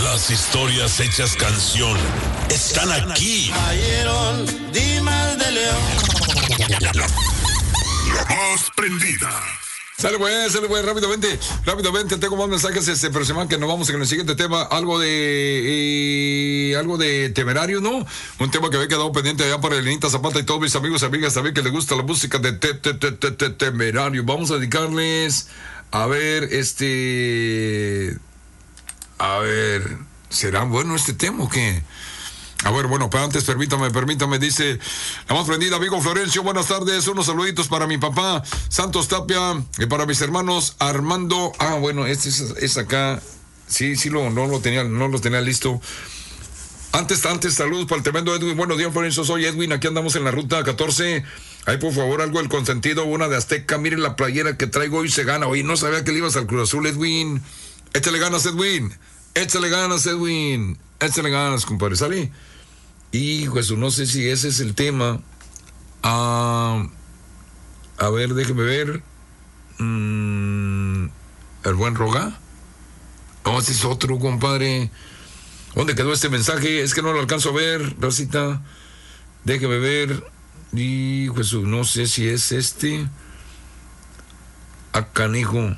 Las historias hechas canción están aquí. Ayeron, Dimas de León. La más prendida. Sale pues, rápidamente, tengo más mensajes, pero se me van que nos vamos en el siguiente tema, algo de Temerario, ¿no? Un tema que había quedado pendiente allá para Elenita Zapata y todos mis amigos y amigas también que les gusta la música de Temerario. Vamos a dedicarles, ¿será bueno este tema o qué? A ver, bueno, pero antes permítame, dice la más prendida, amigo Florencio, buenas tardes, unos saluditos para mi papá, Santos Tapia, y para mis hermanos Armando, bueno, este es acá, sí, no lo tenía listo. Antes, saludos para el tremendo Edwin, buenos días Florencio, soy Edwin, aquí andamos en la ruta 14, ahí por favor algo del consentido, una de Azteca, miren la playera que traigo hoy se gana, hoy no sabía que le ibas al Cruz Azul, Edwin, échale ganas, compadre, ¿sale? Hijo, eso no sé si ese es el tema. A ver, déjeme ver. El buen Roga. No, ese es otro, compadre. ¿Dónde quedó este mensaje? Es que no lo alcanzo a ver, Rosita. Déjeme ver. Hijo, eso no sé si es este. Canijo.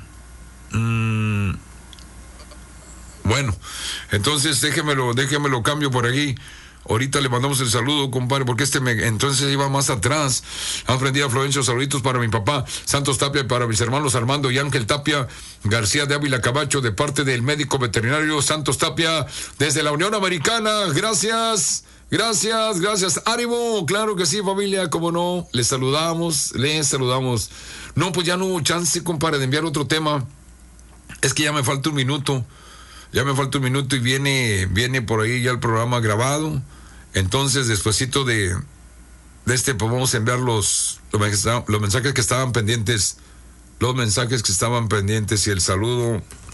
Bueno, entonces déjemelo cambio por aquí. Ahorita le mandamos el saludo, compadre, porque entonces iba más atrás. Aprendida Florencio, saluditos para mi papá, Santos Tapia, y para mis hermanos Armando y Ángel Tapia, García de Ávila Cabacho, de parte del médico veterinario Santos Tapia, desde la Unión Americana. Gracias. Ánimo, claro que sí, familia, cómo no. Les saludamos. No, pues ya no hubo chance, compadre, de enviar otro tema. Es que ya me falta un minuto. Y viene por ahí ya el programa grabado. Entonces, despuesito de este, pues vamos a enviar los mensajes que estaban pendientes. Y el saludo